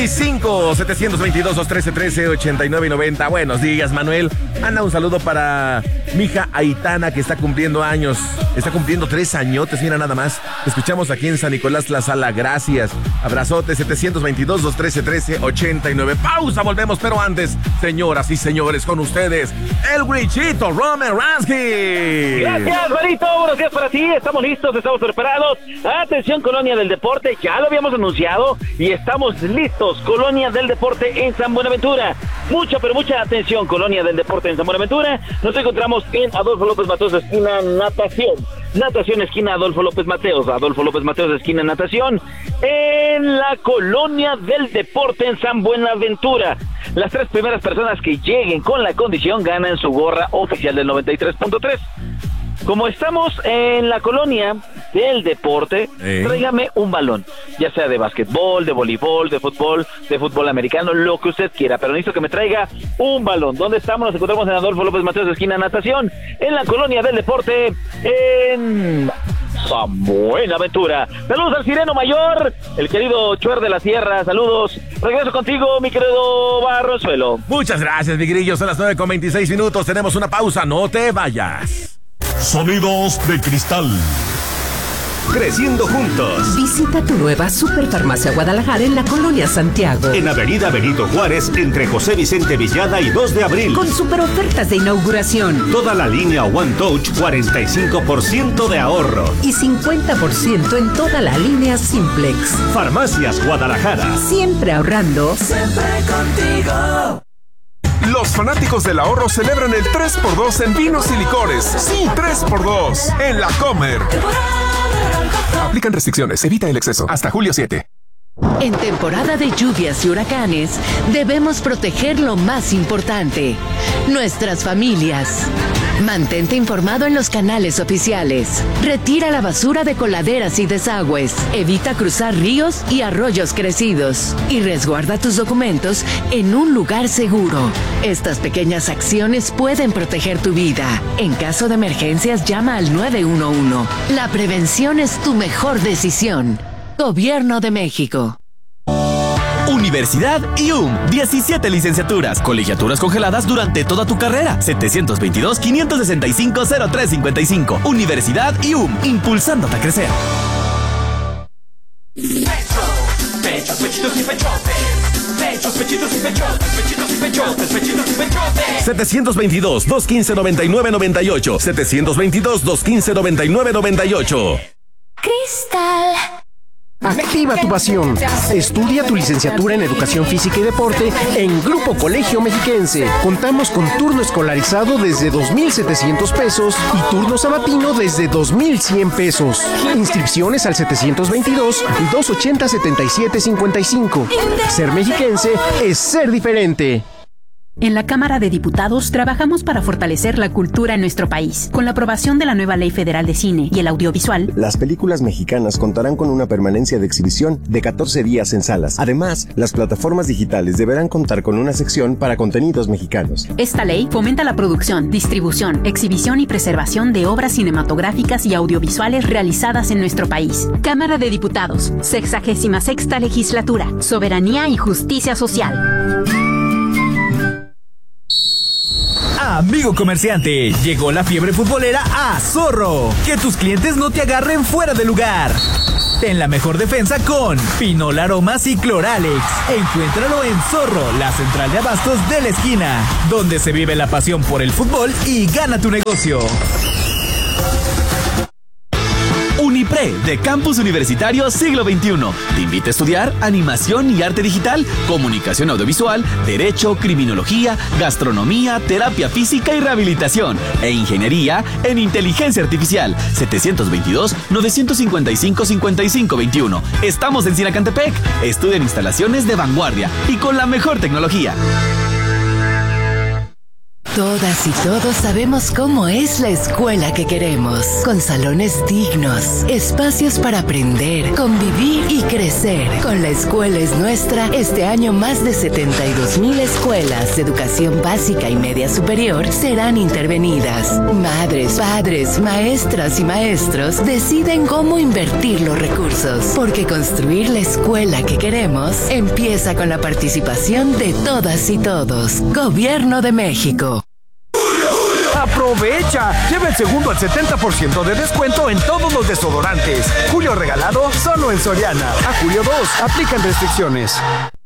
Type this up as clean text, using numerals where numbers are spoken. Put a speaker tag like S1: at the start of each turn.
S1: 55-722-213-13-89-90. Buenos días, Manuel. Anda, un saludo para mi hija Aitana, que está cumpliendo años. Está cumpliendo 3 añotes, mira nada más. Te escuchamos aquí en San Nicolás La Sala. Gracias. Abrazote, 722-213-13-89. Pausa, volvemos, pero antes, señoras y señores, con ustedes, el Wichito Romeransky.
S2: Gracias, Marito. Buenos días para ti. Estamos listos, estamos preparados. Atención, Colonia del Deporte. Ya lo habíamos anunciado y estamos listos. Colonia del Deporte en San Buenaventura. Mucha, pero mucha atención, Colonia del Deporte en San Buenaventura. Nos encontramos en Adolfo López Mateos, esquina Natación. Natación, esquina Adolfo López Mateos. Adolfo López Mateos, esquina Natación. En la Colonia del Deporte en San Buenaventura. Las 3 primeras personas que lleguen con la condición ganan su gorra oficial del 93.3. Como estamos en la Colonia del Deporte, tráigame un balón, ya sea de básquetbol, de voleibol, de fútbol americano, lo que usted quiera, pero necesito que me traiga un balón. ¿Dónde estamos? Nos encontramos en Adolfo López Mateos, esquina Natación, en la Colonia del Deporte, en San Buenaventura. Saludos al Sireno Mayor, el querido Chuer de la Sierra, saludos. Regreso contigo, mi querido Barrosuelo.
S1: Muchas gracias, mi grillo. Son las 9:26. Tenemos una pausa, no te vayas.
S3: Sonidos de cristal. Creciendo juntos.
S4: Visita tu nueva Superfarmacia Guadalajara en la Colonia Santiago.
S3: En Avenida Benito Juárez, entre José Vicente Villada y 2 de abril.
S4: Con super ofertas de inauguración.
S3: Toda la línea One Touch, 45% de ahorro.
S4: Y 50% en toda la línea Simplex.
S3: Farmacias Guadalajara.
S4: Siempre ahorrando.
S5: Siempre contigo.
S6: Los fanáticos del ahorro celebran el 3x2 en vinos y licores. Sí, 3x2 en La Comer. Aplican restricciones, evita el exceso. Hasta julio 7.
S7: En temporada de lluvias y huracanes, debemos proteger lo más importante, nuestras familias. Mantente informado en los canales oficiales. Retira la basura de coladeras y desagües. Evita cruzar ríos y arroyos crecidos. Y resguarda tus documentos en un lugar seguro. Estas pequeñas acciones pueden proteger tu vida. En caso de emergencias, llama al 911. La prevención es tu mejor decisión. Gobierno de México.
S8: Universidad IUM, 17 licenciaturas, colegiaturas congeladas durante toda tu carrera. 722-565-0355. Universidad IUM, impulsándote a crecer.
S5: Pechos, pechitos y pechotes. Pechos, pechitos y pechotes. Pechitos y pechotes. Pechitos y pechotes.
S1: 722-215-9998. 722-215-9998.
S9: Cristal. Activa tu pasión. Estudia tu licenciatura en Educación Física y Deporte en Grupo Colegio Mexiquense. Contamos con turno escolarizado desde 2,700 pesos y turno sabatino desde 2,100 pesos. Inscripciones al 722-280-7755. Ser mexiquense es ser diferente.
S10: En la Cámara de Diputados trabajamos para fortalecer la cultura en nuestro país. Con la aprobación de la nueva Ley Federal de Cine y el Audiovisual,
S11: las películas mexicanas contarán con una permanencia de exhibición de 14 días en salas. Además, las plataformas digitales deberán contar con una sección para contenidos mexicanos.
S10: Esta ley fomenta la producción, distribución, exhibición y preservación de obras cinematográficas y audiovisuales realizadas en nuestro país. Cámara de Diputados, 66ª Legislatura, Soberanía y Justicia Social.
S8: Amigo comerciante, llegó la fiebre futbolera a Zorro. Que tus clientes no te agarren fuera de lugar. Ten la mejor defensa con Pinol Aromas y Cloralex. Encuéntralo en Zorro, la central de abastos de la esquina, donde se vive la pasión por el fútbol y gana tu negocio. Unipre, de Campus Universitario Siglo XXI. Te invita a estudiar animación y arte digital, comunicación audiovisual, derecho, criminología, gastronomía, terapia física y rehabilitación, e ingeniería en inteligencia artificial. 722-955-5521. Estamos en Sinacantepec. Estudia en instalaciones de vanguardia y con la mejor tecnología.
S7: Todas y todos sabemos cómo es la escuela que queremos, con salones dignos, espacios para aprender, convivir y crecer. Con La Escuela es Nuestra, este año más de 72,000 escuelas de educación básica y media superior serán intervenidas. Madres, padres, maestras y maestros deciden cómo invertir los recursos, porque construir la escuela que queremos empieza con la participación de todas y todos. Gobierno de México.
S12: ¡Aprovecha! Lleva el segundo al 70% de descuento en todos los desodorantes. Julio regalado solo en Soriana. A julio 2, aplican restricciones.